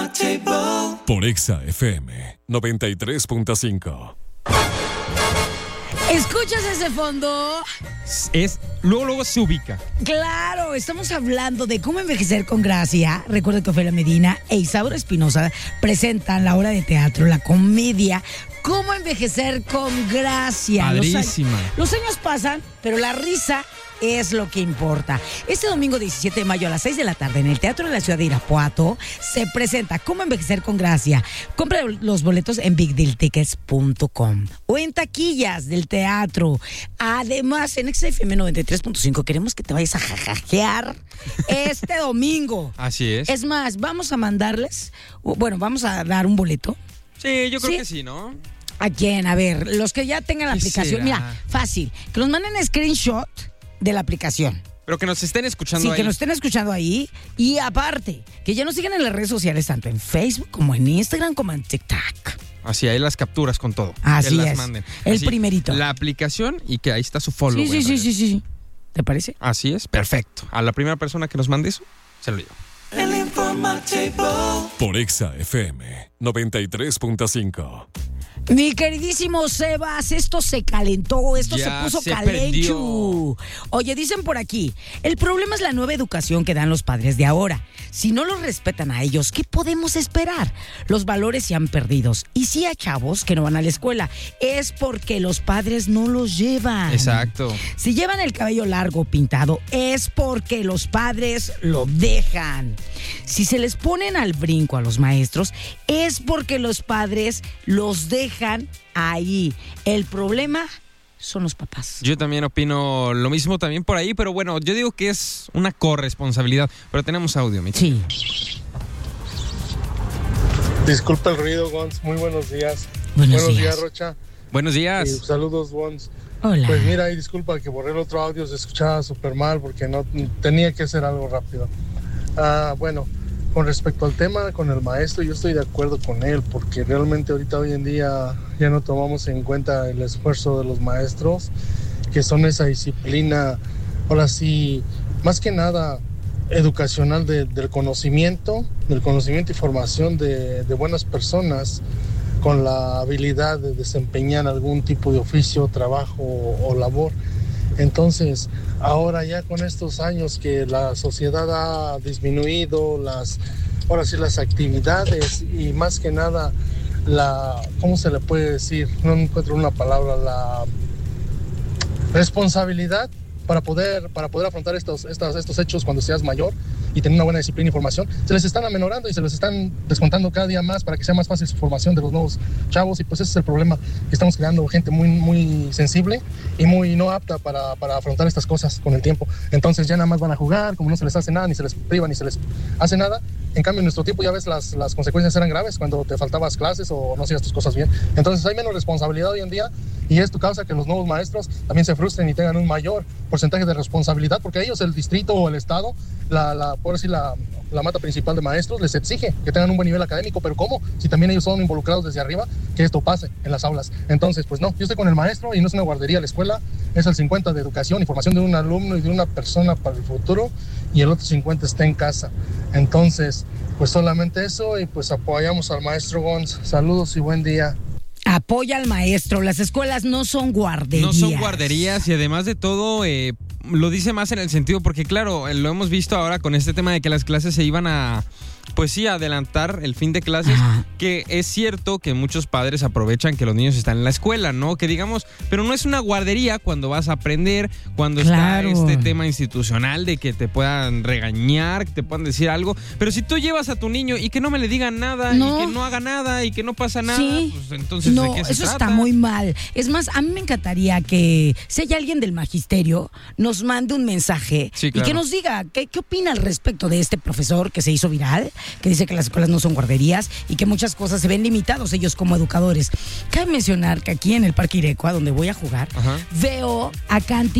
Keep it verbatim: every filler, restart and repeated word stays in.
Por Exa F M noventa y tres punto cinco. ¿Escuchas ese fondo? Es, luego, luego se ubica. Claro, estamos hablando de cómo envejecer con gracia. Recuerda que Ofelia Medina e Isaura Espinosa presentan la obra de teatro, la comedia Cómo envejecer con gracia. Padrísima. Los, años, los años pasan, pero la risa es lo que importa. Este domingo diecisiete de mayo a las seis de la tarde en el Teatro de la Ciudad de Irapuato se presenta Cómo envejecer con gracia. Compra los boletos en big deal tickets punto com o en taquillas del teatro. Además, en X F M noventa y tres punto cinco queremos que te vayas a jajajear este domingo. Así es. Es más, vamos a mandarles, bueno, vamos a dar un boleto. Sí, yo creo ¿Sí? que sí, ¿no? ¿A quién? A ver, los que ya tengan la ¿Qué aplicación. será? Mira, fácil, que nos manden screenshot de la aplicación. Pero que nos estén escuchando Sí, ahí. que nos estén escuchando ahí. Y aparte, que ya nos sigan en las redes sociales, tanto en Facebook como en Instagram como en TikTok. Así, ahí las capturas con todo. Así que las es. manden. El Así, primerito. La aplicación y que ahí está su follow. Sí, sí, sí, sí, sí. ¿Te parece? Así es, perfecto. A la primera persona que nos mande eso, se lo digo. El informativo. Por Exa F M noventa y tres punto cinco. Mi queridísimo Sebas, esto se calentó, esto Ya se puso se calenchu. prendió. Oye, dicen por aquí, el problema es la nueva educación que dan los padres de ahora. Si no los respetan a ellos, ¿qué podemos esperar? Los valores se han perdido. Y si hay chavos que no van a la escuela, es porque los padres no los llevan. Exacto. Si llevan el cabello largo pintado, es porque los padres lo dejan. Si se les ponen al brinco a los maestros, es porque los padres los dejan ahí. El problema son los papás. Yo también opino lo mismo también por ahí, pero bueno, yo digo que es una corresponsabilidad. Pero tenemos audio, mi Sí. Disculpa el ruido, Gons. Muy buenos días. Buenos, buenos días. días, Rocha. Buenos días. Y saludos, Gons. Hola. Pues mira, y disculpa que borré el otro audio, se escuchaba súper mal porque no tenía que hacer algo rápido. Ah, bueno, con respecto al tema con el maestro, yo estoy de acuerdo con él porque realmente ahorita hoy en día ya no tomamos en cuenta el esfuerzo de los maestros, que son esa disciplina, ahora sí, más que nada educacional de, del conocimiento, del conocimiento y formación de, de buenas personas con la habilidad de desempeñar algún tipo de oficio, trabajo o, o labor. Entonces, ahora ya con estos años que la sociedad ha disminuido, las, ahora sí las actividades y más que nada la, ¿cómo se le puede decir? No encuentro una palabra, la responsabilidad para poder, para poder afrontar estos, estos, estos hechos cuando seas mayor y tener una buena disciplina y formación, se les están amenorando y se les están descontando cada día más para que sea más fácil su formación de los nuevos chavos, y pues ese es el problema, que estamos creando gente muy, muy sensible y muy no apta para, para afrontar estas cosas con el tiempo. Entonces ya nada más van a jugar, como no se les hace nada, ni se les priva, ni se les hace nada. En cambio, en nuestro tiempo ya ves las, las consecuencias eran graves cuando te faltabas clases o no hacías tus cosas bien. Entonces hay menos responsabilidad hoy en día y esto causa que los nuevos maestros también se frustren y tengan un mayor porcentaje de responsabilidad, porque ellos, el distrito o el estado, la, la, por decir, la, la mata principal de maestros, les exige que tengan un buen nivel académico, pero ¿cómo? Si también ellos son involucrados desde arriba, que esto pase en las aulas. Entonces, pues no, yo estoy con el maestro y no es una guardería la escuela, es el cincuenta de educación y formación de un alumno y de una persona para el futuro, y el otro cincuenta está en casa. Entonces, pues solamente eso, y pues apoyamos al maestro Gons. Saludos y buen día. Apoya al maestro. Las escuelas no son guarderías. No son guarderías y además de todo, eh, lo dice más en el sentido, porque claro, lo hemos visto ahora con este tema de que las clases se iban a, pues sí, a adelantar el fin de clases, Ajá. que es cierto que muchos padres aprovechan que los niños están en la escuela, ¿no? Que digamos, pero no es una guardería cuando vas a aprender, cuando Claro. está este tema institucional de que te puedan regañar, que te puedan decir algo, pero si tú llevas a tu niño y que no me le digan nada, No. y que no haga nada, y que no pasa nada, Sí. pues entonces No, ¿de qué se eso trata? está muy mal. Es más, a mí me encantaría que si hay alguien del magisterio, nos mande un mensaje Sí, y claro. que nos diga qué, qué opina al respecto de este profesor que se hizo viral, que dice que las escuelas no son guarderías y que muchas cosas se ven limitados ellos como educadores. Cabe mencionar que aquí en el Parque Irecua, donde voy a jugar, Ajá. veo a cantidad